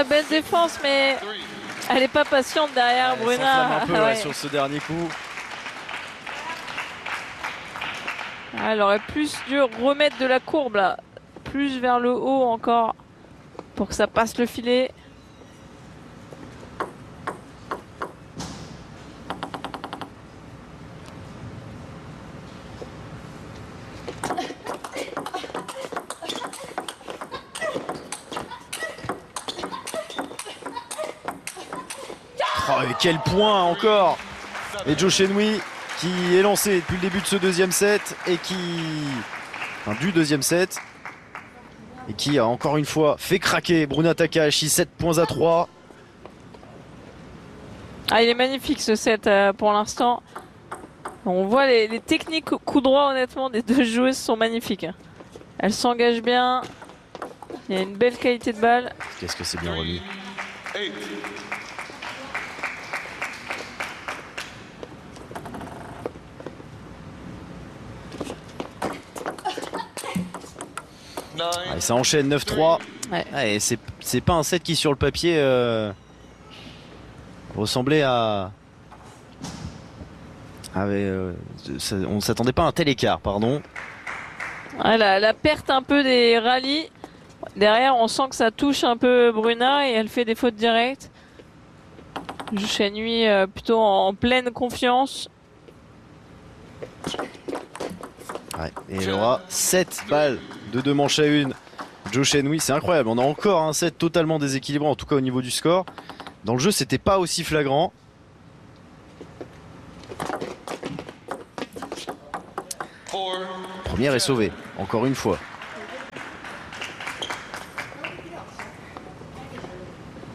belle défense, mais elle est pas patiente derrière, Elle Bruna. s'enflamme un peu Ouais. sur ce dernier coup. Elle aurait plus dû remettre de la courbe là, plus vers le haut encore, pour que ça passe le filet. Oh, et quel point encore! Et Jo Shen-Hui qui est lancé depuis le début de ce deuxième set et qui... Enfin, du deuxième set. Et qui a encore une fois fait craquer Bruna Takahashi, 7 points à 3. Ah, il est magnifique ce set pour l'instant. On voit les techniques coup droit, honnêtement, des deux joueuses sont magnifiques. Elles s'engagent bien. Il y a une belle qualité de balle. Qu'est-ce que c'est bien remis. Ah, et ça enchaîne 9-3. Ouais. Ah, et c'est pas un set qui sur le papier ressemblait à... on ne s'attendait pas à un tel écart, pardon. Ouais, la perte un peu des rallyes. Derrière, on sent que ça touche un peu Bruna et elle fait des fautes directes. Jo Shen-Hui plutôt en pleine confiance. Ouais, et elle aura 7 balles de 2 manches à 1. Jo Shen-Hui, c'est incroyable. On a encore un set totalement déséquilibré, en tout cas au niveau du score. Dans le jeu, c'était pas aussi flagrant. Première est sauvée, encore une fois.